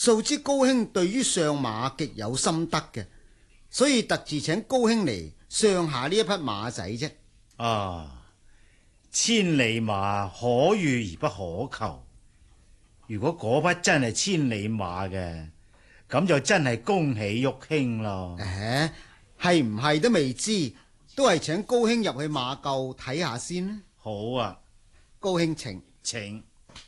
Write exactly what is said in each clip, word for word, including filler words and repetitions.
素知高兄對於上馬極有心得嘅，所以特自請高兄嚟上下呢一匹馬仔啫。 啊，千里馬可遇而不可求。如果嗰匹真係千里馬嘅，咁就真係恭喜玉卿咯。 誒，係唔係都未知，都係請高兄入去馬廄睇下先。 好啊， 高兄請請。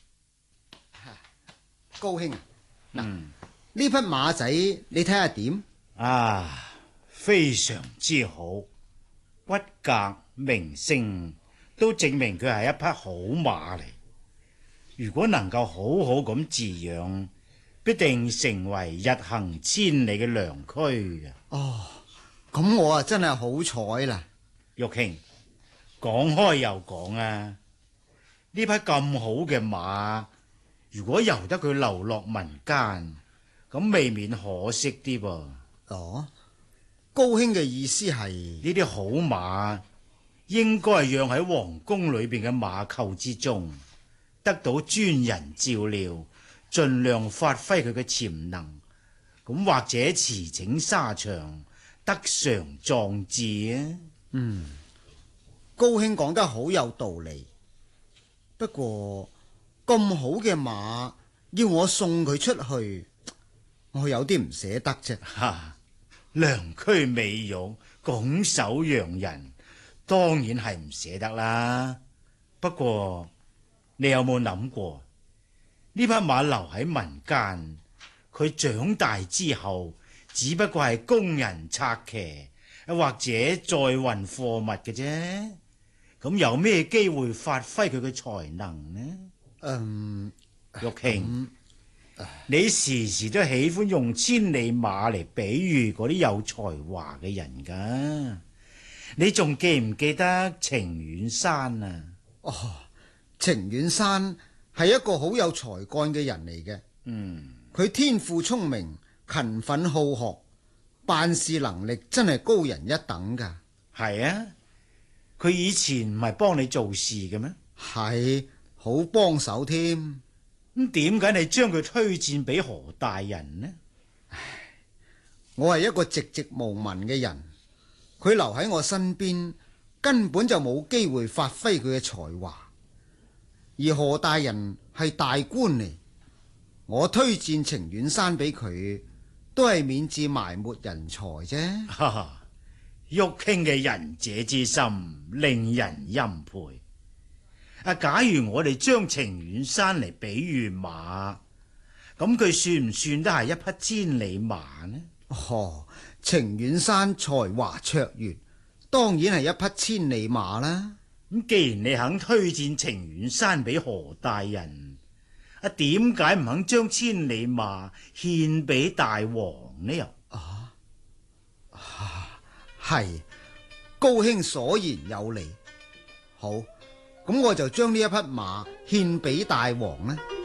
高兄啊，嗱， 嗯， 呢匹馬仔你睇下點？ 啊，非常之好，骨骼名聲都證明佢係一匹好馬嚟。如果能夠好好咁飼養，必定成為日行千里嘅良駒嘅。 哦，咁我啊真係好彩啦。 玉卿，講開又講啊，呢匹咁好嘅馬，如果由得佢流落民間，咁未免可惜啲噃。 哦，高兄嘅意思係呢啲好馬應該係養喺皇宮裏邊嘅馬廄之中，得到專人照料，盡量發揮佢嘅潛能，咁或者馳騁沙場，得償壯志啊！ 嗯，高兄講得好有道理。不過咁好嘅馬要我送佢出去，我有啲唔捨得啫。 哈，良駒美玉，拱手讓人，當然係唔捨得啦。不過你有冇諗過呢匹馬留喺民間，佢長大之後只不過係工人策騎，或者載運貨物嘅啫。咁有咩機會發揮佢嘅才能呢？ 嗯， 玉卿，嗯、你時時都喜歡用千里馬嚟比喻嗰啲有才華嘅人噶。你仲記唔記得程遠山啊？ 哦，程遠山係一個好有才幹嘅人嚟嘅。 嗯， 佢天賦聰明，勤奮好學，辦事能力真係高人一等噶。 係啊，佢以前唔係幫你做事嘅咩？ 係，好幫手添。 咁點解你將佢推薦俾何大人呢？ 唉，我係一個寂寂無聞嘅人，佢留喺我身邊，根本就冇機會發揮佢嘅才華。而何大人係大官嚟，我推薦程遠山俾佢，都係免致埋沒人才啫。 哈哈，玉卿嘅仁者之心令人欽佩。啊，假如我哋將程遠山嚟比喻馬，咁佢算唔算都係一匹千里馬呢？ 哦，程遠山才華卓越，當然係一匹千里馬啦。 咁既然你肯推薦程遠山俾何大人，啊，點解唔肯將千里馬獻俾大王呢？又啊，係，高兄所言有理。好，咁我就將呢一匹馬獻俾大王啦。